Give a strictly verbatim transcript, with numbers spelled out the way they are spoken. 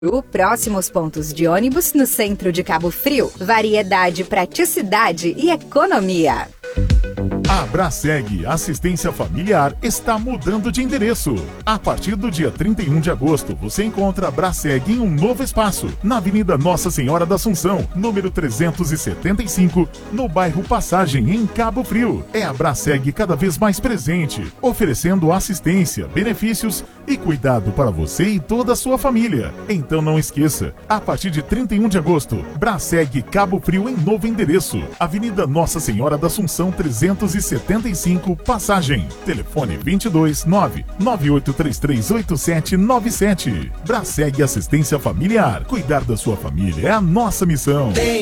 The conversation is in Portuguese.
Próximos pontos de ônibus no centro de Cabo Frio. Variedade, praticidade e economia. A Braseg Assistência Familiar está mudando de endereço. A partir do dia trinta e um de agosto, você encontra a Braseg em um novo espaço, na Avenida Nossa Senhora da Assunção, número trezentos e setenta e cinco, no bairro Passagem, em Cabo Frio. É a Braseg cada vez mais presente, oferecendo assistência, benefícios e cuidado para você e toda a sua família. Então não esqueça, a partir de trinta e um de agosto, Braseg Cabo Frio em novo endereço, Avenida Nossa Senhora da Assunção, trezentos e setenta e cinco, Passagem. Telefone vinte e dois, nove nove oito três três oito sete nove sete. Braseg Assistência Familiar. Cuidar da sua família é a nossa missão.